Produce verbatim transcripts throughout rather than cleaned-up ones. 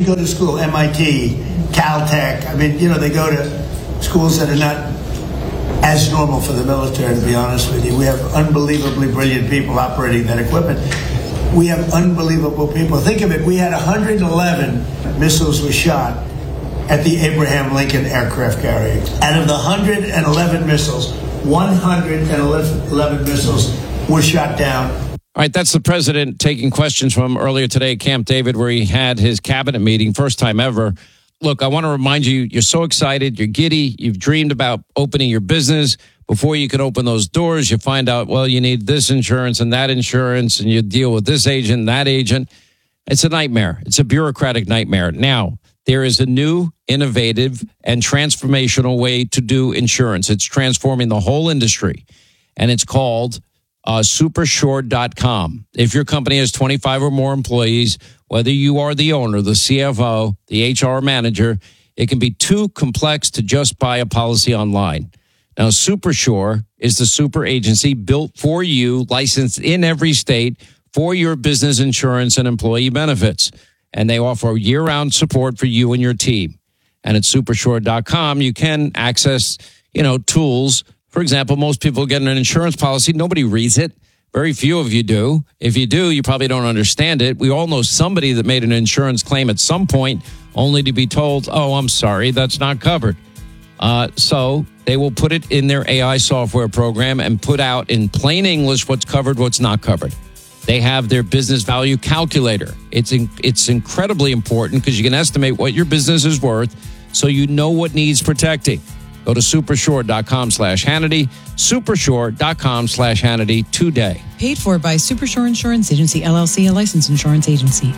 go to school, M I T, Caltech. I mean, you know, they go to schools that are not as normal for the military, to be honest with you. We have unbelievably brilliant people operating that equipment. We have unbelievable people. Think of it. We had one hundred eleven missiles were shot at the Abraham Lincoln aircraft carrier. Out of the one hundred eleven missiles, one hundred eleven missiles were shot down. All right, that's the president taking questions from earlier today at Camp David, where he had his cabinet meeting, first time ever. Look, I want to remind you, you're so excited, you're giddy, you've dreamed about opening your business. Before you can open those doors, you find out, well, you need this insurance and that insurance, and you deal with this agent, that agent. It's a nightmare. It's a bureaucratic nightmare. Now, there is a new, innovative, and transformational way to do insurance. It's transforming the whole industry, and it's called uh, Supersure dot com. If your company has twenty-five or more employees, whether you are the owner, the C F O, the H R manager, it can be too complex to just buy a policy online. Now, Supersure is the super agency built for you, licensed in every state for your business insurance and employee benefits. And they offer year-round support for you and your team. And at Supersure dot com, you can access, you know, tools. For example, most people get an insurance policy. Nobody reads it. Very few of you do. If you do, you probably don't understand it. We all know somebody that made an insurance claim at some point only to be told, oh, I'm sorry, that's not covered. Uh, so they will put it in their A I software program and put out in plain English what's covered, what's not covered. They have their business value calculator. It's in, it's incredibly important because you can estimate what your business is worth so you know what needs protecting. Go to Supersure dot com slash Hannity, Supersure dot com slash Hannity today. Paid for by Supersure Insurance Agency, L L C, a licensed insurance agency.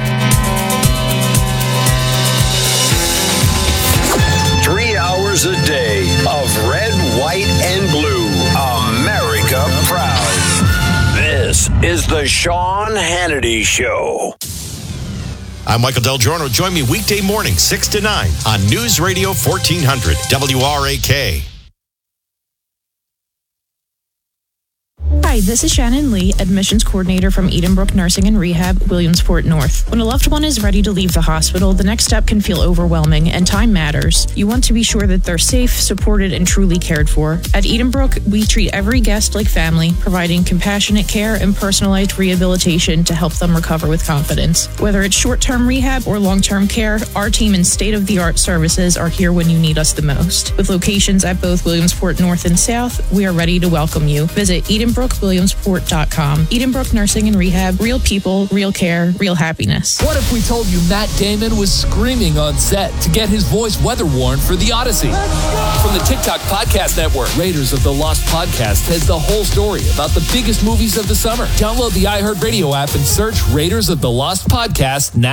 Three hours a day of red, white, and blue. America proud. This is the Sean Hannity Show. I'm Michael Del Giorno. Join me weekday morning, six to nine on News Radio fourteen hundred W R A K. Hi, this is Shannon Lee, admissions coordinator from Edenbrook Nursing and Rehab, Williamsport North. When a loved one is ready to leave the hospital, the next step can feel overwhelming, and time matters. You want to be sure that they're safe, supported, and truly cared for. At Edenbrook, we treat every guest like family, providing compassionate care and personalized rehabilitation to help them recover with confidence. Whether it's short-term rehab or long-term care, our team and state-of-the-art services are here when you need us the most. With locations at both Williamsport North and South, we are ready to welcome you. Visit Edenbrook Williamsport dot com. Edenbrook Nursing and Rehab, real people, real care, real happiness. What if we told you Matt Damon was screaming on set to get his voice weather-worn for The Odyssey? From the TikTok Podcast Network, Raiders of the Lost Podcast has the whole story about the biggest movies of the summer. Download the iHeartRadio app and search Raiders of the Lost Podcast now.